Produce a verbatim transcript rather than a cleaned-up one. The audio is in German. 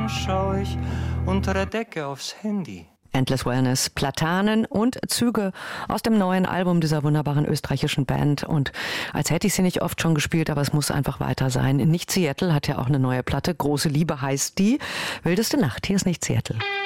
Morgen schaue ich unter der Decke aufs Handy. Endless Wellness, Platanen und Züge aus dem neuen Album dieser wunderbaren österreichischen Band. Und als hätte ich sie nicht oft schon gespielt, aber es muss einfach weiter sein. Nicht Seattle hat ja auch eine neue Platte. Große Liebe heißt die. Wildeste Nacht, hier ist Nicht Seattle.